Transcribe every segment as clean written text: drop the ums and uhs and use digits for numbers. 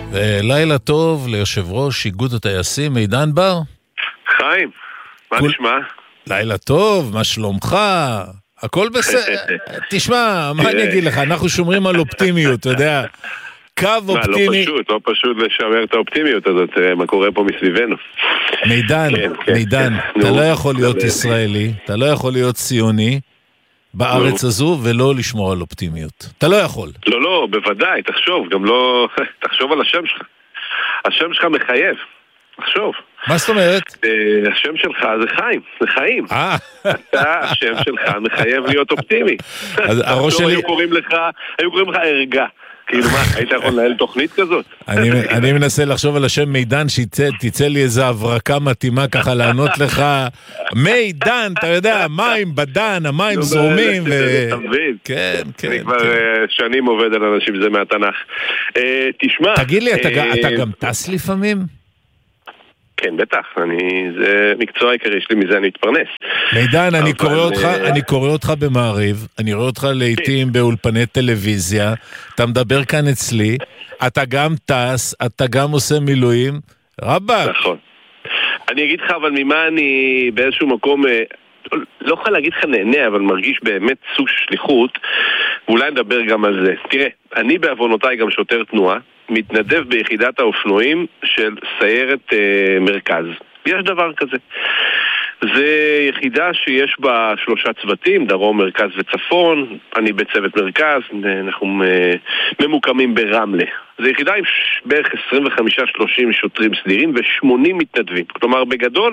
לילה טוב ליושב ראש איגוד הטייסים מידן בר. חיים, מה נשמע? לילה טוב, מה שלומך? הכל בסדר. תשמע, מה אני אגיד לך, אנחנו שומרים על אופטימיות, אתה יודע, קו אופטימי. לא פשוט לשמר את האופטימיות הזאת, מה קורה פה מסביבנו. מידן, אתה לא יכול להיות ישראלי, אתה לא יכול להיות ציוני בארץ הזו ולא לשמור על אופטימיות. אתה לא יכול. לא, בוודאי, תחשוב, גם לא, תחשוב על השם שלך. השם שלך מחייב. תחשוב. מה זאת אומרת? השם שלך זה חיים, זה חיים. השם שלך מחייב להיות אופטימי. הראש שלי... היו קוראים לך הרגע. כאילו מה, היית יכול לנהל תוכנית כזאת? אני מנסה לחשוב על השם מידן, שתצא לי איזו הברקה מתאימה ככה לענות לך. מידן, אתה יודע, מים בדן, המים זורמים. כן. אני כבר שנים עובד על אנשים, זה מהתנ"ך. תשמע... תגיד לי, אתה גם טס לפעמים? כן, בטח, זה מקצוע העיקרי שלי, מזה אני מתפרנס. מידן, אני קורא אותך במעריב, אני רואה אותך לעתים באולפני טלוויזיה, אתה מדבר כאן אצלי, אתה גם טס, אתה גם עושה מילואים, רבק. נכון. אני אגיד לך, אבל ממה אני באיזשהו מקום, לא יכול להגיד לך נהנה, אבל מרגיש באמת סוג שליחות, ואולי נדבר גם על זה. תראה, אני בעוונותיי גם שוטר תנועה, מתנדב ביחידת האופנועים של סיירת מרכז. יש דבר כזה. זה יחידה שיש בה 3 צוותים, דרום, מרכז וצפון. אני בצוות מרכז, אנחנו ממוקמים ברמלה. זו יחידה עם בערך 25-30 שוטרים סדירים ו80 מתנדבים. כלומר, בגדול...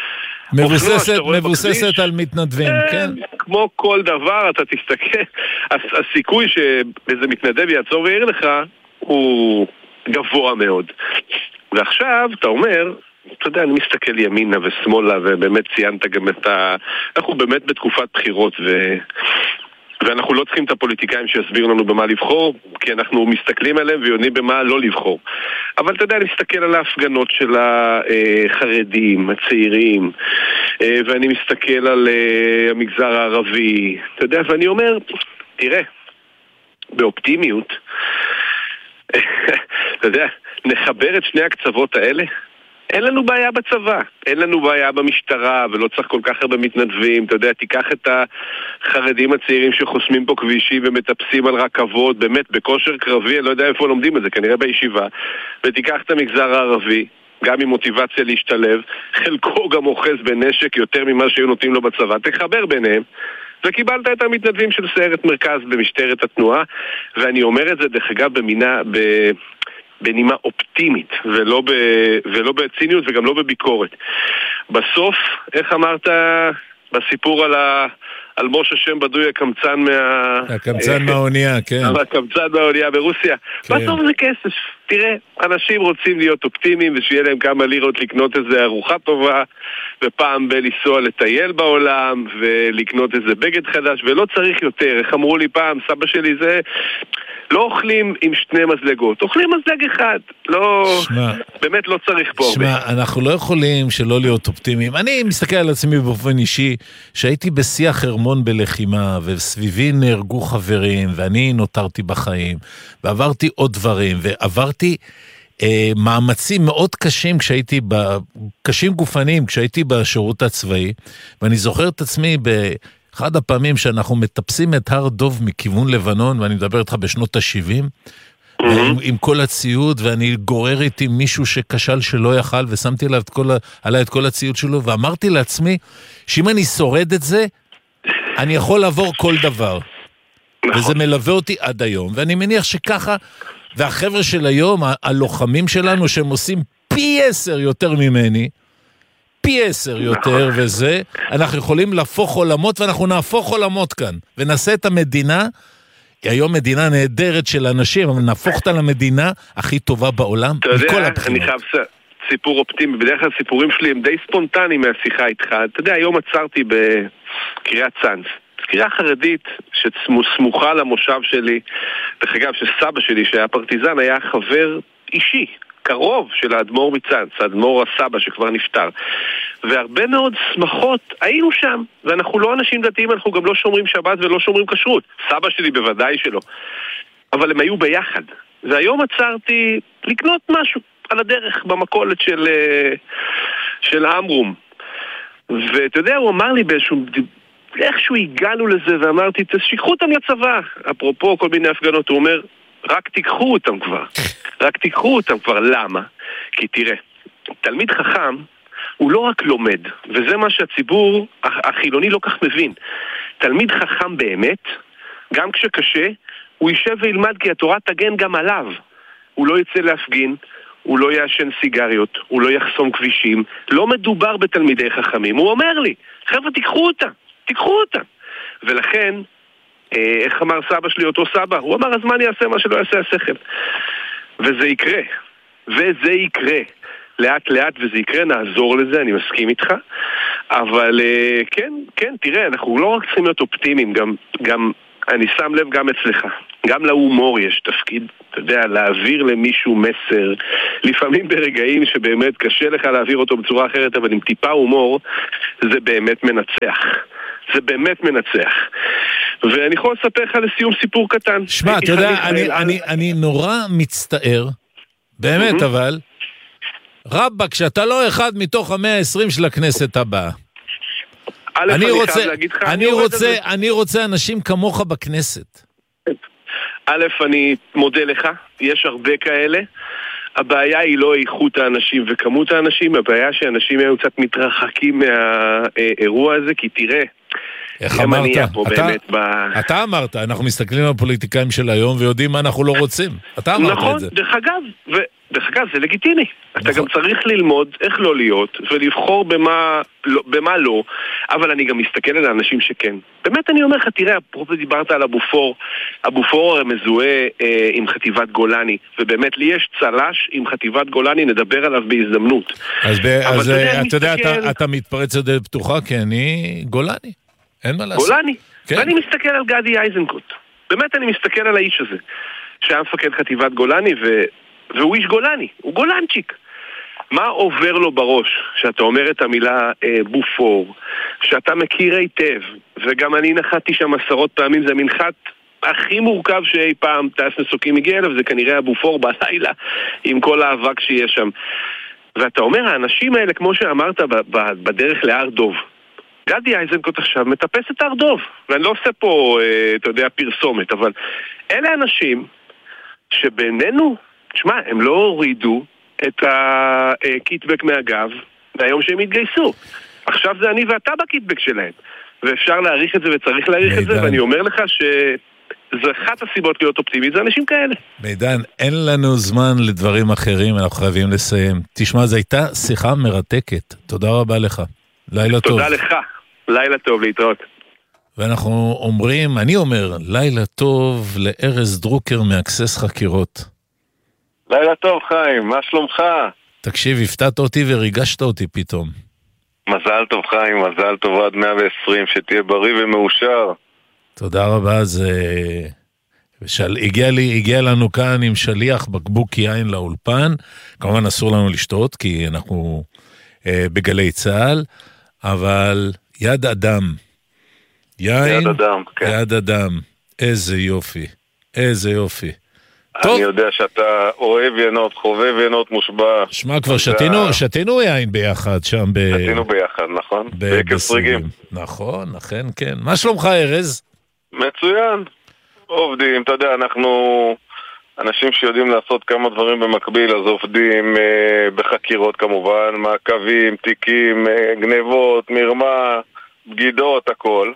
מבוססת על מתנדבים, כן? כמו כל דבר, אתה תסתכל, הסיכוי שאיזה מתנדב יעצור ויעיר לך הוא גבוה מאוד. ועכשיו אתה אומר, אתה יודע, אני מסתכל ימינה ושמאלה, ובאמת ציינת גם אנחנו באמת בתקופת בחירות, ואנחנו לא צריכים את הפוליטיקאים שיסביר לנו במה לבחור, כי אנחנו מסתכלים עליהם ויודעים במה לא לבחור. אבל אתה יודע, אני מסתכל על ההפגנות של החרדים, הצעירים, ואני מסתכל על המגזר הערבי, אתה יודע, ואני אומר, תראה, באופטימיות, אתה יודע, נחבר את שני הקצוות האלה, אין לנו בעיה בצבא, אין לנו בעיה במשטרה, ולא צריך כל כך הרבה מתנדבים. אתה יודע, תיקח את החרדים הצעירים שחוסמים פה כבישים ומטפסים על רכבות, באמת, בכושר קרבי, אני לא יודע איפה לומדים את זה, כנראה בישיבה, ותיקח את המגזר הערבי, גם עם מוטיבציה להשתלב, חלקו גם אוחז בנשק יותר ממה שהיו נותנים לו בצבא, תחבר ביניהם, וקיבלת את המתנדבים של סיירת מרכז במשטרת התנועה, ואני אומר את זה דרך אגב בנימה אופטימית, ולא בציניות וגם לא בביקורת. בסוף, איך אמרת בסיפור על משה שם בדוי הקמצן הקמצן מהאונייה, כן. הקמצן מהאונייה ברוסיה. בסוף זה כסף. תראה, אנשים רוצים להיות אופטימיים ושיהיה להם כמה לירות לקנות איזה ארוחה טובה, ופעם בלנסוע לטייל בעולם ולקנות איזה בגד חדש, ולא צריך יותר. איך אמרו לי פעם, סבא שלי זה... לא אוכלים עם 2 מזלגות, אוכלים מזלג אחד. לא, באמת לא צריך פה הרבה. שמע, אנחנו לא יכולים שלא להיות אופטימיים. אני מסתכל על עצמי באופן אישי, שהייתי בשיח חרמון בלחימה, וסביבי נהרגו חברים, ואני נותרתי בחיים, ועברתי עוד דברים, ועברתי מאמצים מאוד קשים קשים גופניים, כשהייתי בשירות הצבאי, ואני זוכר את עצמי אחד הפעמים שאנחנו מטפסים את הר דוב מכיוון לבנון, ואני מדבר איתך בשנות ה-70, עם כל הציוד, ואני גורר איתי מישהו שכשל שלא יכל, ושמתי עליי את כל הציוד שלו, ואמרתי לעצמי, שאם אני שורד את זה, אני יכול לעבור כל דבר. וזה מלווה אותי עד היום, ואני מניח שככה, והחבר'ה של היום, הלוחמים שלנו, שהם עושים פי 10 יותר ממני, פי 10 יותר, וזה, אנחנו יכולים להפוך עולמות, ואנחנו נהפוך עולמות כאן, ונעשה את המדינה, היא היום מדינה נהדרת של אנשים, אבל נהפוך אותה למדינה הכי טובה בעולם, מכל הבחינות. אני חייב סיפור אופטימי, בדרך כלל הסיפורים שלי הם די ספונטניים מהשיחה איתך. אתה יודע, היום עצרתי בקריית צאנז, קריאה חרדית שסמוכה למושב שלי, דרך אגב שסבא שלי שהיה פרטיזן היה חבר אישי, קרוב של האדמו"ר מצאנז, האדמו"ר הסבא שכבר נפטר, והרבה מאוד שמחות היינו שם, ואנחנו לא אנשים דתיים, אנחנו גם לא שומרים שבת ולא שומרים כשרות, סבא שלי בוודאי שלא, אבל הם היו ביחד. והיום עצרתי לקנות משהו על הדרך במכולת של אמרום. ואתה יודע, הוא אמר לי איכשהו הגענו לזה, ואמרתי, תשיקחו אותם לצבא. אפרופו כל מיני הפגנות, הוא אומר, רק תיקחו אותם כבר. רק תיקחו אותם כבר. למה? כי תראה, תלמיד חכם הוא לא רק לומד, וזה מה שהציבור החילוני לא כך מבין. תלמיד חכם באמת, גם כשקשה, הוא יישב וילמד כי התורה תגן גם עליו. הוא לא יצא להפגין, הוא לא יעשן סיגריות, הוא לא יחסום כבישים. לא מדובר בתלמידי חכמים. הוא אומר לי, חבר'ה, תיקחו אותם, תיקחו אותם. ולכן, איך אמר סבא שלי, אותו סבא? הוא אמר, אז מה אני אעשה מה שלא יעשה השכל? וזה יקרה. וזה יקרה. לאט לאט וזה יקרה, נעזור לזה, אני מסכים איתך. אבל כן, תראה, אנחנו לא רק צריכים להיות אופטימיים, גם אני שם לב גם אצלך. גם להומור יש תפקיד, אתה יודע, להעביר למישהו מסר, לפעמים ברגעים שבאמת קשה לך להעביר אותו בצורה אחרת, אבל עם טיפה הומור, זה באמת מנצח. זה באמת מנצח. ואני יכול לספר לך לסיום סיפור קטן. שמע, אתה יודע, אני נורא מצטער, באמת אבל, רבא, כשאתה לא אחד מתוך 120 של הכנסת הבאה. אני רוצה אנשים כמוך בכנסת. א', אני מודה לך, יש הרבה כאלה. הבעיה היא לא איכות האנשים וכמות האנשים, הבעיה שאנשים היו קצת מתרחקים מהאירוע הזה, כי תראה, איך אמרת? אתה אמרת, אנחנו מסתכלים על הפוליטיקאים של היום ויודעים מה אנחנו לא רוצים. אתה אמרת את זה. נכון, דרך אגב, זה לגיטימי. אתה גם צריך ללמוד איך לא להיות ולבחור במה לא, אבל אני גם מסתכל על האנשים שכן. באמת אני אומר לך, תראה, אפרופו דיברת על אבופור מזוהה עם חטיבת גולני, ובאמת לי יש צלש עם חטיבת גולני, נדבר עליו בהזדמנות. אז אתה יודע, אתה מתפרץ לדלת פתוחה, כי אני גולני. אין מה לעשות. גולני. ואני מסתכל על גדי איזנקוט. באמת אני מסתכל על האיש הזה, שהיה מפקד חטיבת גולני, והוא איש גולני, הוא גולנצ'יק. מה עובר לו בראש שאתה אומר את המילה בופור, שאתה מכיר היטב, וגם אני נחתי שם עשרות פעמים, זה מנחת הכי מורכב שאי פעם טייס מסוקים הגיע אליו, זה כנראה הבופור בלילה, עם כל האבק שיש שם. ואתה אומר, האנשים האלה, כמו שאמרת, בדרך להר דוב, גדי איזנקוט עכשיו מטפס את הר דוב, ואני לא עושה פה, אתה יודע, פרסומת, אבל אלה אנשים שבינינו, תשמע, הם לא הורידו את הקיטבק מהגב מהיום שהם התגייסו. עכשיו זה אני ואתה בקיטבק שלהם. ואפשר להעריך את זה וצריך להעריך את זה, ואני אומר לך שזו אחת הסיבות להיות אופטימית, זה אנשים כאלה. מידן, אין לנו זמן לדברים אחרים, אנחנו חייבים לסיים. תשמע, זו הייתה שיחה מרתקת. תודה רבה לך. לילה טוב. תודה לך. לילה טוב, להתראות. ואנחנו אומרים, אני אומר, לילה טוב לארז דרוקר מאקסס חקירות. לילה טוב חיים, מה שלומך? תקשיב, הפתעת אותי וריגשת אותי פתאום. מזל טוב חיים, מזל טוב עד 120, שתהיה בריא ומאושר. תודה רבה, זה... הגיע לנו כאן עם שליח בקבוק יין לאולפן, כמובן אסור לנו לשתות כי אנחנו בגלי צהל, אבל יד אדם, יין, יד אדם, כן. יד אדם, איזה יופי, איזה יופי. אני יודע שאתה אוהב ינות, חובב ינות מושבע. שמע, כבר שתינו יין ביחד שם. שתינו ביחד, נכון? בעקב פריגים. נכון, אכן, כן. מה שלומך, ארז? מצוין. עובדים, אתה יודע, אנחנו אנשים שיודעים לעשות כמה דברים במקביל, אז עובדים בחקירות כמובן, מעקבים, תיקים, גנבות, מרמה, בגידות, הכל.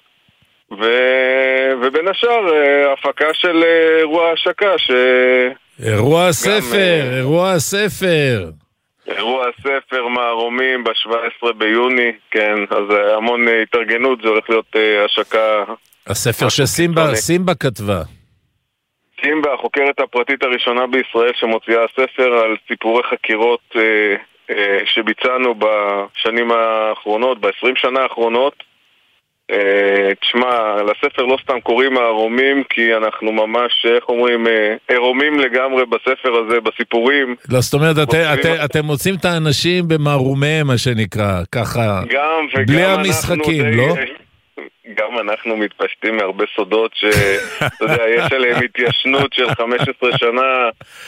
ובין השאר, הפקה של אירוע השקה אירוע הספר, אירוע הספר. אירוע הספר מערומים ב-17 ביוני, כן, אז המון התארגנות, זה הולך להיות השקה. הספר שסימבה כתבה. סימבה, החוקרת הפרטית הראשונה בישראל שמוציאה הספר על סיפורי חקירות שביצענו בשנים האחרונות, ב-20 שנה האחרונות. תשמע, לספר לא סתם קוראים מערומים, כי אנחנו ממש, איך אומרים, עירומים לגמרי בספר הזה, בסיפורים. לא, זאת אומרת, אתם מוצאים את האנשים במערומיהם, מה שנקרא, ככה, בלי המשחקים, לא? גם אנחנו מתפשטים מהרבה סודות שאתה יודע, יש עליהם התיישנות של 15 שנה,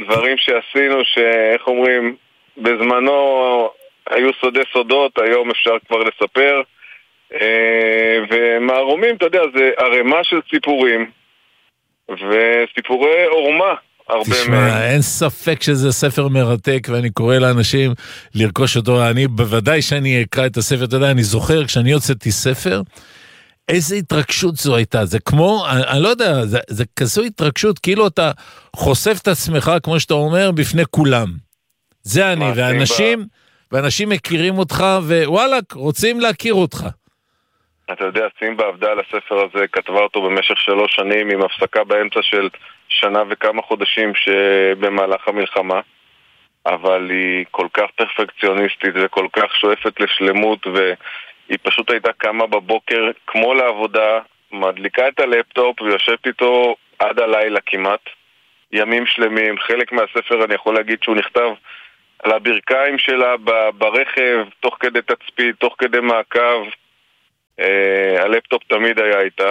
דברים שעשינו, שאיך אומרים, בזמנו היו סודי סודות, היום אפשר כבר לספר. ומערומים, אתה יודע, זה ערימה של סיפורים, וסיפורי עורמה. תשמע, אין ספק שזה ספר מרתק, ואני קורא לאנשים לרכוש אותו. אני בוודאי שאני אקרא את הספר, אתה יודע, אני זוכר, כשאני יוצאתי ספר, איזה התרגשות זו הייתה. זה כמו, אני לא יודע, זה כזו התרגשות, כאילו אתה חושף את עצמך, כמו שאתה אומר, בפני כולם. זה אני, ואנשים מכירים אותך, ווואלה, רוצים להכיר אותך. אתה יודע, סימבה עבדה על הספר הזה, כתבה אותו במשך 3 שנים, עם הפסקה באמצע של שנה וכמה חודשים שבמהלך המלחמה, אבל היא כל כך פרפקציוניסטית וכל כך שואפת לשלמות, והיא פשוט הייתה קמה בבוקר כמו לעבודה, מדליקה את הלפטופ ויושבת איתו עד הלילה כמעט, ימים שלמים. חלק מהספר אני יכול להגיד שהוא נכתב על הברכיים שלה ברכב, תוך כדי תצפית, תוך כדי מעקב. הלפטופ תמיד היה איתה.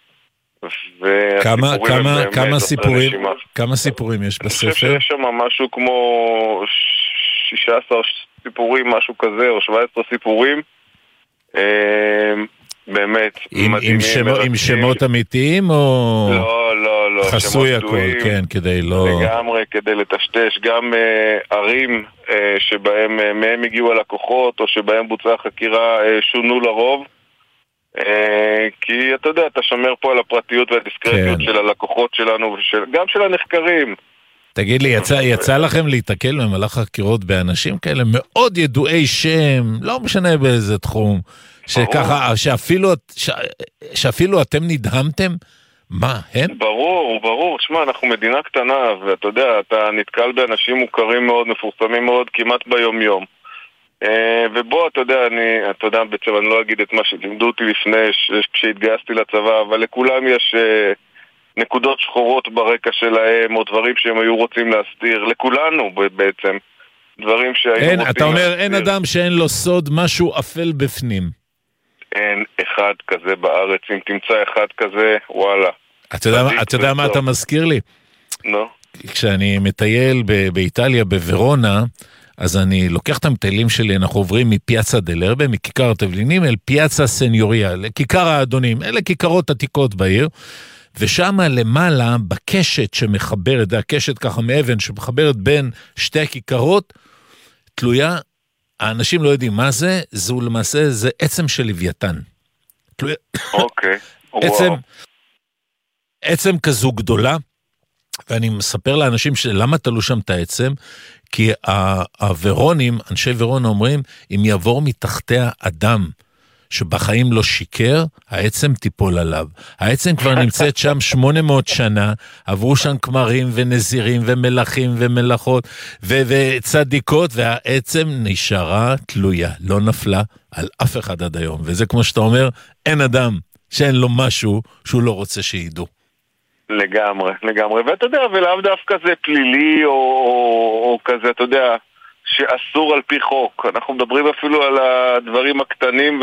כמה סיפורים יש בספר? אני חושב שיש שם משהו כמו 16 סיפורים, משהו כזה, או 17 סיפורים. באמת עם שמות אמיתיים או לא חסוי הכל? כן, כדי לא לגמרי, כדי לטשטש גם ערים שבהם מהם הגיעו הלקוחות או שבהם בוצעה חקירה שונו לרוב, כי אתה יודע, אתה שומר פה על הפרטיות והדיסקרטיות של הלקוחות שלנו וגם של הנחקרים. תגיד לי, יצא לכם להתקל במהלך חקירות באנשים כאלה מאוד ידועי שם, לא משנה באיזה תחום, שככה, שאפילו אתם נדהמתם? מה, הם? ברור, תשמע, אנחנו מדינה קטנה, ואתה יודע, אתה נתקל באנשים מוכרים מאוד, מפורסמים מאוד, כמעט ביום יום. ובוא, אתה יודע, בעצם אני לא אגיד את מה שלימדו אותי לפני, כשהתגייסתי לצבא, אבל לכולם יש נקודות שחורות ברקע שלהם, או דברים שהם היו רוצים להסתיר, לכולנו בעצם, דברים שהיו רוצים להסתיר. אתה אומר, אין אדם שאין לו סוד, משהו אפל בפנים. אין אחד כזה בארץ, אם תמצא אחד כזה, וואלה. אתה יודע מה אתה מזכיר לי? לא. כשאני מטייל באיטליה, בוורונה, אז אני לוקח את המטיילים שלי, אנחנו עוברים מפיאצה דל ארבה, מכיכר התבלינים, אל פיאצה סניוריה, לכיכר האדונים, אלה כיכרות עתיקות בעיר, ושם למעלה, בקשת שמחברת, זה הקשת ככה מאבן, שמחברת בין שתי הכיכרות, תלויה, האנשים לא יודעים מה זה, זו למעשה, זה עצם של לוויתן. אוקיי, עצם כזו גדולה, ואני מספר לאנשים למה תלו שם את העצם, כי הוורונים, אנשי ורון אומרים, אם יעבור מתחתיה אדם שבחיים לא שיקר, העצם תיפול עליו. העצם כבר נמצאת שם 800 שנה, עברו שם כמרים ונזירים ומלכים ומלכות וצדיקות, והעצם נשארה תלויה, לא נפלה על אף אחד עד היום. וזה כמו שאתה אומר, אין אדם שאין לו משהו שהוא לא רוצה שידעו. לגמרי, ואתה יודע, ולאו דווקא זה פלילי או כזה, אתה יודע, שאסור על פי חוק. אנחנו מדברים אפילו על הדברים הקטנים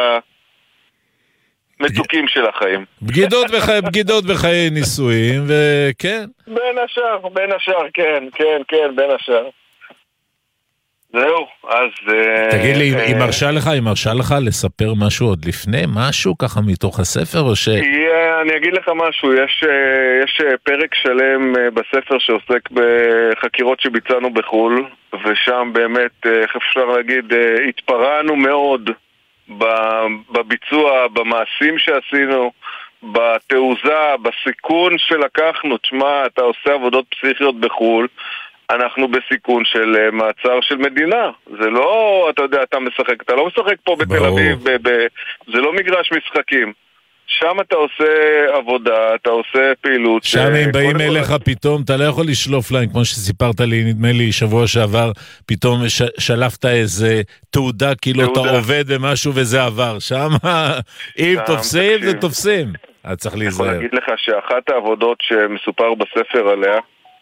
והמתוקים של החיים. בגידות בחיי נישואים, וכן. בין השאר, כן, בין השאר. זהו, אז... תגיד לי, היא מרשה לך לספר משהו עוד לפני? משהו ככה מתוך הספר או ש... אני אגיד לך משהו, יש פרק שלם בספר שעוסק בחקירות שביצענו בחול, ושם באמת, איך אפשר להגיד, התפרענו מאוד בביצוע, במעשים שעשינו, בתעוזה, בסיכון שלקחנו. תשמע, אתה עושה עבודות פסיכיות בחול, אנחנו בסיכון של מעצר של מדינה. זה לא, אתה יודע, אתה לא משחק פה בתל אביב, זה לא מגרש משחקים. שם אתה עושה עבודה, אתה עושה פעילות. שם אם באים אליך פתאום, אתה לא יכול לשלוף להם, כמו שסיפרת לי, נדמה לי שבוע שעבר, פתאום שלפת איזה תעודה, כאילו אתה עובד במשהו וזה עבר. שם, אם תופסים, זה תופסים. אתה צריך להיזהר. אני יכול להגיד לך שאחת העבודות שמסופר בספר עליה,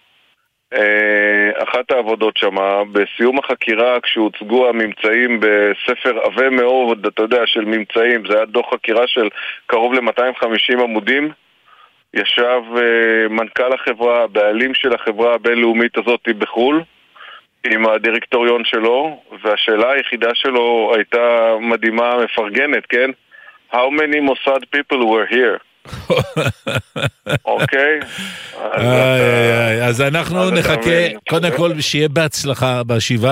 אחת העבודות שמה, בסיום החקירה, כשהוצגו הממצאים בספר עבה מאוד, אתה יודע, של ממצאים, זה היה דוח חקירה של קרוב ל-250 עמודים, ישב מנכ"ל החברה, הבעלים של החברה הבינלאומית הזאת בחול, עם הדירקטוריון שלו, והשאלה היחידה שלו הייתה מדהימה, מפרגנת, כן? How many Mossad people were here? אוקיי? אז אנחנו נחכה, קודם כל שיהיה בהצלחה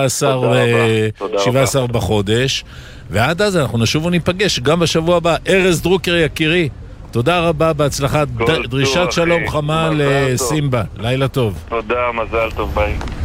ב-17 בחודש, ועד אז אנחנו נשוב וניפגש גם בשבוע הבא. ארז דרוקר יקירי, תודה רבה, בהצלחה, דרישת שלום חמה לסימבה, לילה טוב. תודה, מזל טוב, ביי.